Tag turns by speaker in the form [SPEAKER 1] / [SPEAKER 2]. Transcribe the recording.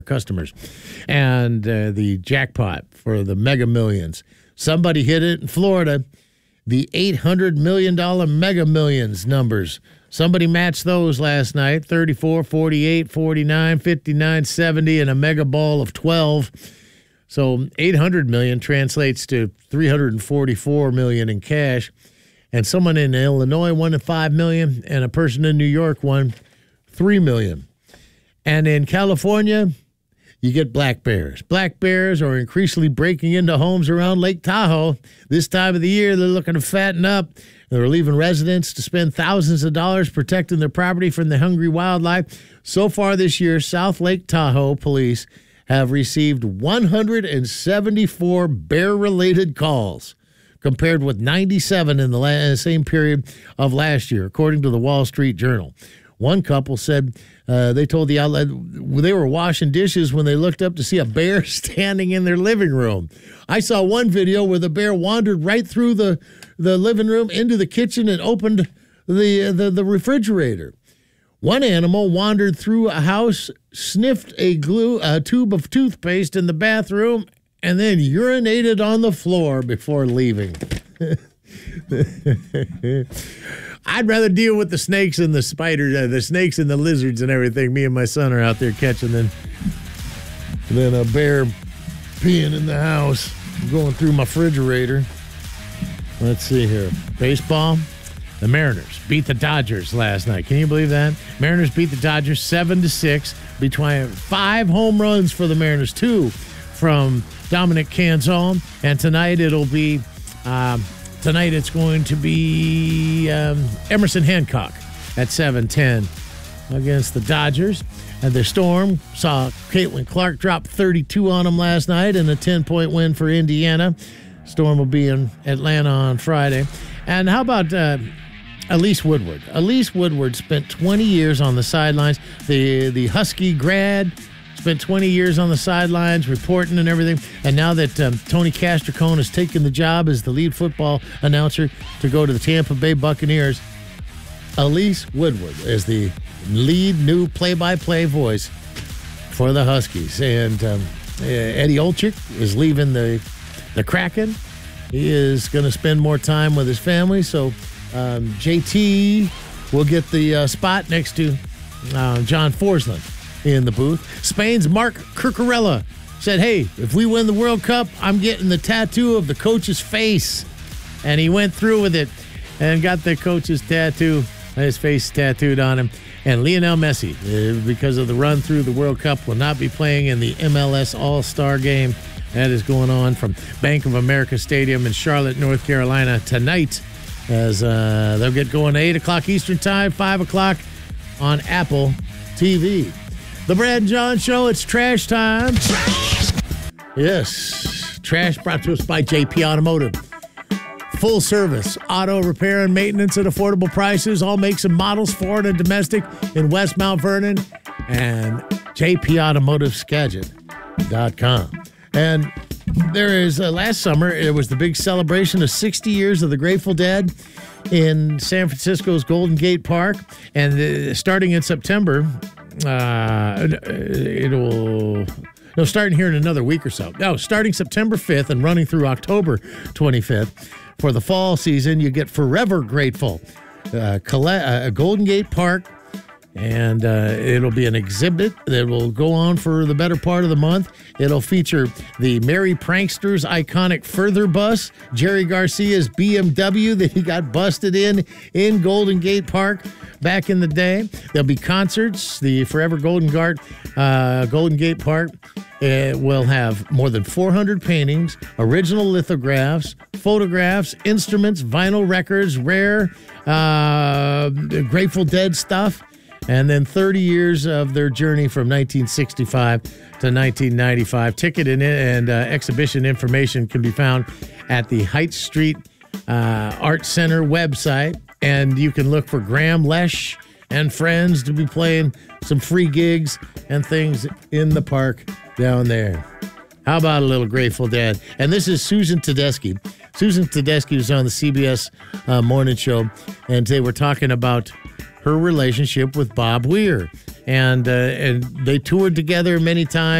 [SPEAKER 1] customers. And the jackpot for the Mega Millions. Somebody hit it in Florida. The $800 million Mega Millions numbers. Somebody matched those last night. 34, 48, 49, 59, 70, and a mega ball of 12. So $800 million translates to $344 million in cash. And someone in Illinois won $5 million, and a person in New York won $3 million. And in California, you get black bears. Black bears are increasingly breaking into homes around Lake Tahoe. This time of the year, they're looking to fatten up. They're leaving residents to spend thousands of dollars protecting their property from the hungry wildlife. So far this year, South Lake Tahoe police have received 174 bear-related calls, compared with 97 in the same period of last year, according to the Wall Street Journal. One couple said they told the outlet they were washing dishes when they looked up to see a bear standing in their living room. I saw one video where the bear wandered right through the living room into the kitchen and opened the refrigerator. One animal wandered through a house, sniffed a tube of toothpaste in the bathroom, and then urinated on the floor before leaving. I'd rather deal with the snakes and the spiders, the snakes and the lizards and everything me and my son are out there catching than a bear peeing in the house, going through my refrigerator. Let's see here. Baseball. The Mariners beat the Dodgers last night. Can you believe that? Mariners beat the Dodgers 7-6 between 5 home runs for the Mariners, 2 from Dominic Canzone, and tonight it's going to be Emerson Hancock at 7:10 against the Dodgers. And the Storm saw Caitlin Clark drop 32 on them last night in a 10-point win for Indiana. Storm will be in Atlanta on Friday. And how about Elise Woodward? Elise Woodward spent 20 years on the sidelines. The Husky grad spent 20 years on the sidelines reporting and everything. And now that Tony Castricone has taken the job as the lead football announcer to go to the Tampa Bay Buccaneers, Elise Woodward is the lead new play-by-play voice for the Huskies. And Eddie Olczyk is leaving the Kraken. He is going to spend more time with his family. So JT will get the spot next to John Forsland in the booth. Spain's Marc Cucurella said, hey, if we win the World Cup, I'm getting the tattoo of the coach's face. And he went through with it and got the coach's tattoo, his face tattooed on him. And Lionel Messi, because of the run through the World Cup, will not be playing in the MLS All-Star Game. That is going on from Bank of America Stadium in Charlotte, North Carolina tonight, as they'll get going at 8 o'clock Eastern Time, 5 o'clock on Apple TV. The Brad and John Show, it's trash time. Trash! Yes, trash brought to us by JP Automotive. Full service auto repair and maintenance at affordable prices, all makes and models, foreign and domestic, in West Mount Vernon, and jpautomotiveskagit.com. And there is, last summer, it was the big celebration of 60 years of the Grateful Dead in San Francisco's Golden Gate Park. And starting in September, starting here in another week or so. No, starting September 5th and running through October 25th. For the fall season, you get Forever Grateful, Golden Gate Park. And it'll be an exhibit that will go on for the better part of the month. It'll feature the Merry Pranksters iconic Further bus, Jerry Garcia's BMW that he got busted in Golden Gate Park back in the day. There'll be concerts. The Forever Golden Gate Park will have more than 400 paintings, original lithographs, photographs, instruments, vinyl records, rare Grateful Dead stuff. And then 30 years of their journey from 1965 to 1995. Ticket and exhibition information can be found at the Heights Street Art Center website. And you can look for Graham Lesh and friends to be playing some free gigs and things in the park down there. How about a little Grateful Dead? And this is Susan Tedeschi. Susan Tedeschi was on the CBS morning show, and they were talking about her relationship with Bob Weir. And they toured together many times.